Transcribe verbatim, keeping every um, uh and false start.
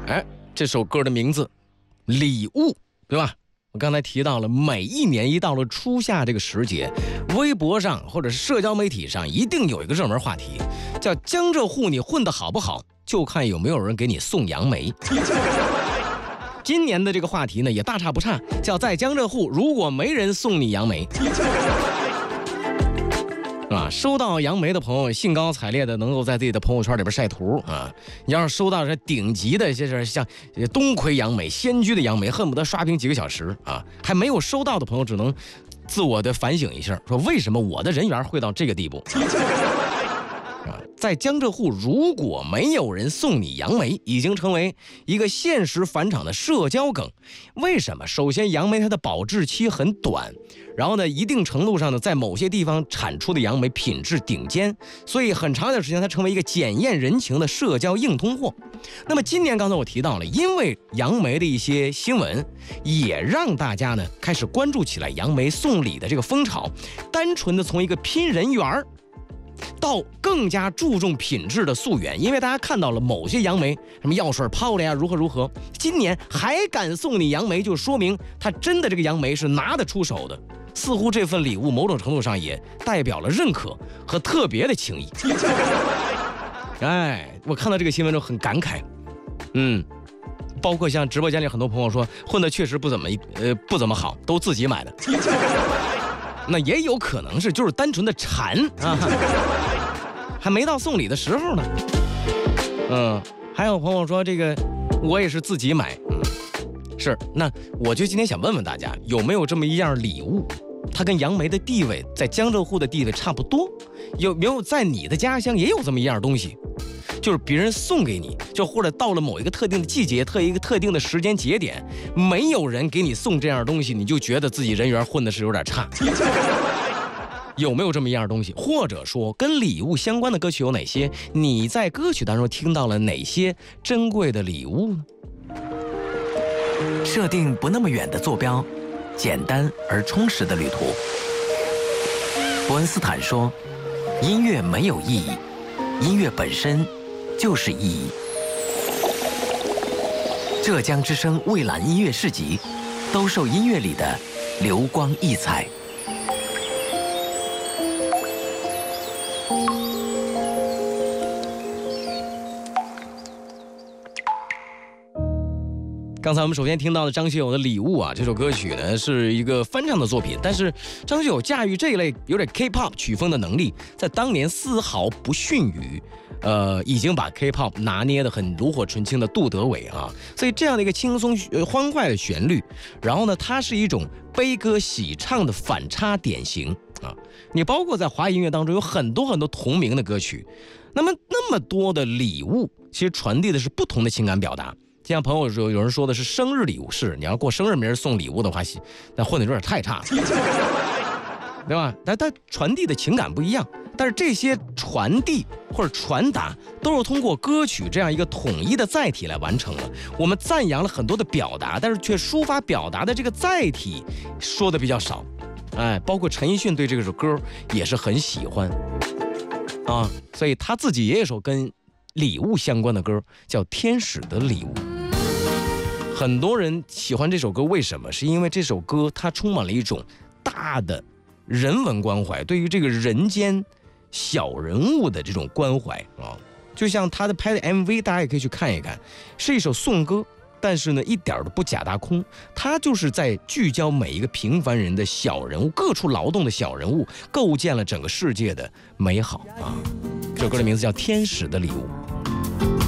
哎，这首歌的名字《礼物》，对吧？我刚才提到了，每一年一到了初夏这个时节，微博上或者是社交媒体上一定有一个热门话题，叫江浙沪你混得好不好，就看有没有人给你送杨梅。今年的这个话题呢也大差不差，叫在江浙沪如果没人送你杨梅。啊，收到杨梅的朋友兴高采烈的能够在自己的朋友圈里边晒图啊！你要是收到这顶级的，就是像东魁杨梅、仙居的杨梅，恨不得刷屏几个小时啊！还没有收到的朋友，只能自我的反省一下，说为什么我的人缘会到这个地步？啊，在江浙沪，如果没有人送你杨梅，已经成为一个现实返场的社交梗。为什么？首先，杨梅它的保质期很短。然后呢，一定程度上呢，在某些地方产出的杨梅品质顶尖，所以很长一段时间它成为一个检验人情的社交硬通货。那么今年刚才我提到了，因为杨梅的一些新闻，也让大家呢开始关注起来杨梅送礼的这个风潮，单纯的从一个拼人缘到更加注重品质的溯源，因为大家看到了某些杨梅什么药水泡的呀，如何如何，今年还敢送你杨梅，就说明他真的这个杨梅是拿得出手的。似乎这份礼物某种程度上也代表了认可和特别的情谊。哎，我看到这个新闻之后很感慨。嗯，包括像直播间里很多朋友说混的确实不怎么呃不怎么好，都自己买的。那也有可能是就是单纯的馋啊，还没到送礼的时候呢。嗯，还有朋友说这个我也是自己买。嗯，是，那我就今天想问问大家，有没有这么一样礼物，它跟杨梅的地位在江浙沪的地位差不多？有没有在你的家乡也有这么一样东西，就是别人送给你，就或者到了某一个特定的季节、特一个特定的时间节点，没有人给你送这样东西，你就觉得自己人缘混的是有点差。有没有这么一样东西？或者说跟礼物相关的歌曲有哪些？你在歌曲当中听到了哪些珍贵的礼物呢？ 设定不那么远的坐标，简单而充实的旅途。伯恩斯坦说，音乐没有意义，音乐本身就是意义。浙江之声蔚蓝音乐市集，兜售音乐里的流光溢彩。 刚才我们首先听到的张学友的《礼物》啊，这首歌曲呢是一个翻唱的作品，但是张学友驾驭这一类有点 K-pop 曲风的能力，在当年丝毫不逊于，呃，已经把 K-pop 拿捏得很炉火纯青的杜德伟啊。所以这样的一个轻松、呃、欢快的旋律，然后呢，它是一种悲歌喜唱的反差典型啊。你包括在华语音乐当中有很多很多同名的歌曲，那么那么多的礼物，其实传递的是不同的情感表达。就像朋友说，有人说的是生日礼物，是你要过生日没人送礼物的话，那混的有点太差了，对吧？但但传递的情感不一样，但是这些传递或者传达都是通过歌曲这样一个统一的载体来完成了。我们赞扬了很多的表达，但是却抒发表达的这个载体说的比较少。哎，包括陈奕迅对这首歌也是很喜欢啊，所以他自己也有首跟礼物相关的歌，叫《天使的礼物》。很多人喜欢这首歌，为什么？是因为这首歌它充满了一种大的人文关怀，对于这个人间小人物的这种关怀啊。就像他的拍的 M V， 大家也可以去看一看，是一首颂歌，但是呢一点都不假大空，他就是在聚焦每一个平凡人的小人物，各处劳动的小人物，构建了整个世界的美好啊。这首歌的名字叫《天使的礼物》。